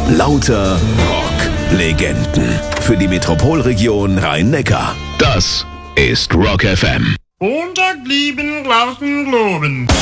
Lauter Rock-Legenden. Für die Metropolregion Rhein-Neckar. Das ist Rock FM. Montag lieben, draußen globen.